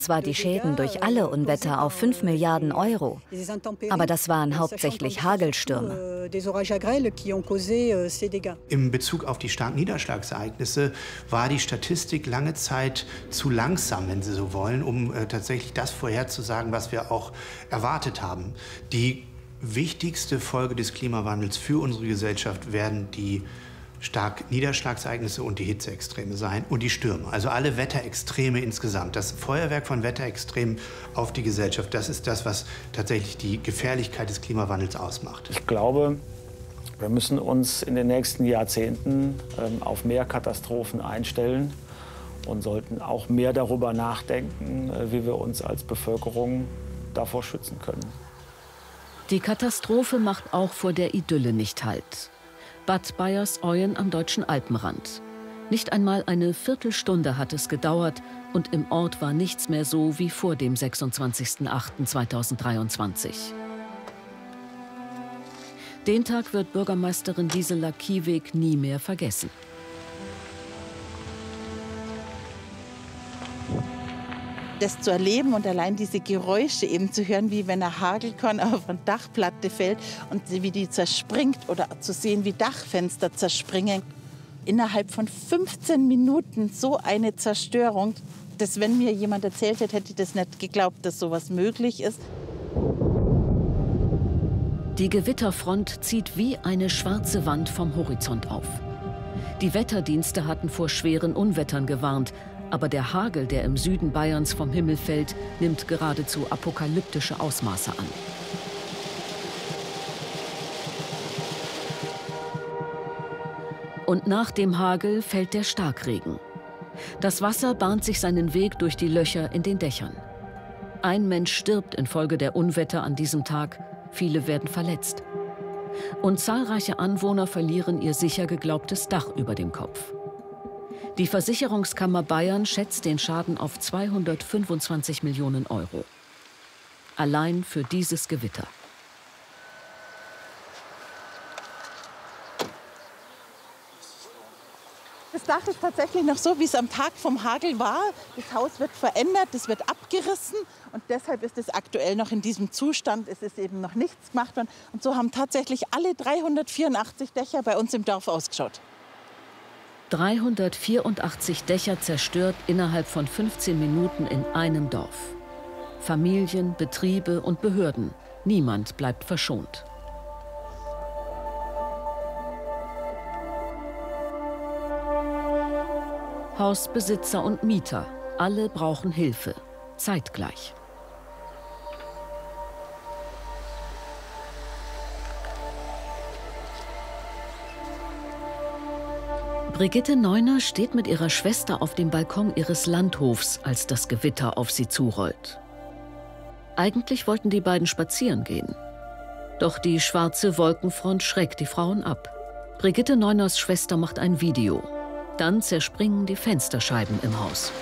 zwar die Schäden durch alle Unwetter auf 5 Milliarden Euro, aber das waren hauptsächlich Hagelstürme. In Bezug auf die starken Niederschlagsereignisse war die Statistik lange Zeit zu langsam, wenn Sie so wollen, um tatsächlich das vorherzusagen, was wir auch erwartet haben. Die wichtigste Folge des Klimawandels für unsere Gesellschaft werden die stark Niederschlagsereignisse und die Hitzeextreme sein und die Stürme. Also alle Wetterextreme insgesamt. Das Feuerwerk von Wetterextremen auf die Gesellschaft, das ist das, was tatsächlich die Gefährlichkeit des Klimawandels ausmacht. Ich glaube, wir müssen uns in den nächsten Jahrzehnten auf mehr Katastrophen einstellen und sollten auch mehr darüber nachdenken, wie wir uns als Bevölkerung davor schützen können. Die Katastrophe macht auch vor der Idylle nicht Halt. Bad Bayersoien am deutschen Alpenrand. Nicht einmal eine Viertelstunde hat es gedauert und im Ort war nichts mehr so wie vor dem 26.08.2023. Den Tag wird Bürgermeisterin Gisela Kieweg nie mehr vergessen. Das zu erleben und allein diese Geräusche eben zu hören, wie wenn ein Hagelkorn auf eine Dachplatte fällt und wie die zerspringt oder zu sehen, wie Dachfenster zerspringen. Innerhalb von 15 Minuten so eine Zerstörung, dass wenn mir jemand erzählt hätte, hätte ich das nicht geglaubt, dass sowas möglich ist. Die Gewitterfront zieht wie eine schwarze Wand vom Horizont auf. Die Wetterdienste hatten vor schweren Unwettern gewarnt. Aber der Hagel, der im Süden Bayerns vom Himmel fällt, nimmt geradezu apokalyptische Ausmaße an. Und nach dem Hagel fällt der Starkregen. Das Wasser bahnt sich seinen Weg durch die Löcher in den Dächern. Ein Mensch stirbt infolge der Unwetter an diesem Tag, viele werden verletzt. Und zahlreiche Anwohner verlieren ihr sicher geglaubtes Dach über dem Kopf. Die Versicherungskammer Bayern schätzt den Schaden auf 225 Millionen Euro. Allein für dieses Gewitter. Das Dach ist tatsächlich noch so, wie es am Tag vom Hagel war. Das Haus wird verändert, es wird abgerissen und deshalb ist es aktuell noch in diesem Zustand. Es ist eben noch nichts gemacht worden. Und so haben tatsächlich alle 384 Dächer bei uns im Dorf ausgeschaut. 384 Dächer zerstört innerhalb von 15 Minuten in einem Dorf. Familien, Betriebe und Behörden. Niemand bleibt verschont. Hausbesitzer und Mieter, alle brauchen Hilfe, zeitgleich. Brigitte Neuner steht mit ihrer Schwester auf dem Balkon ihres Landhofs, als das Gewitter auf sie zurollt. Eigentlich wollten die beiden spazieren gehen. Doch die schwarze Wolkenfront schreckt die Frauen ab. Brigitte Neuners Schwester macht ein Video. Dann zerspringen die Fensterscheiben im Haus.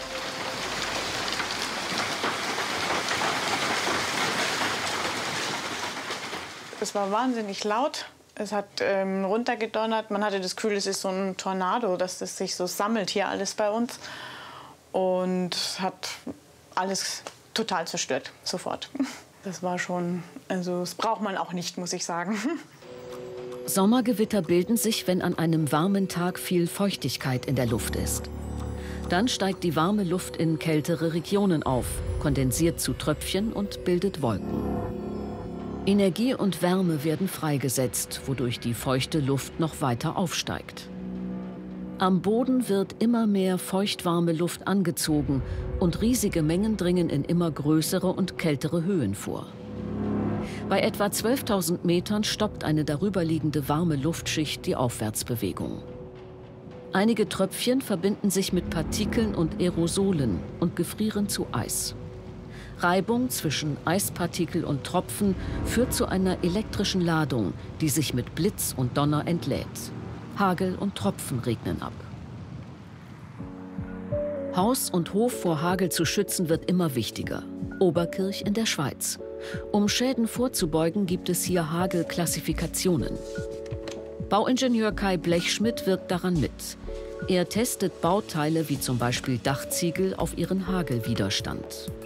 Es war wahnsinnig laut. Es hat runtergedonnert. Man hatte das Gefühl, es ist so ein Tornado, dass das sich so sammelt hier alles bei uns. Und hat alles total zerstört, sofort. Das war schon, also das braucht man auch nicht, muss ich sagen. Sommergewitter bilden sich, wenn an einem warmen Tag viel Feuchtigkeit in der Luft ist. Dann steigt die warme Luft in kältere Regionen auf, kondensiert zu Tröpfchen und bildet Wolken. Energie und Wärme werden freigesetzt, wodurch die feuchte Luft noch weiter aufsteigt. Am Boden wird immer mehr feuchtwarme Luft angezogen und riesige Mengen dringen in immer größere und kältere Höhen vor. Bei etwa 12.000 Metern stoppt eine darüberliegende warme Luftschicht die Aufwärtsbewegung. Einige Tröpfchen verbinden sich mit Partikeln und Aerosolen und gefrieren zu Eis. Reibung zwischen Eispartikel und Tropfen führt zu einer elektrischen Ladung, die sich mit Blitz und Donner entlädt. Hagel und Tropfen regnen ab. Haus und Hof vor Hagel zu schützen wird immer wichtiger. Oberkirch in der Schweiz. Um Schäden vorzubeugen, gibt es hier Hagelklassifikationen. Bauingenieur Kai Blechschmidt wirkt daran mit. Er testet Bauteile wie zum Beispiel Dachziegel auf ihren Hagelwiderstand.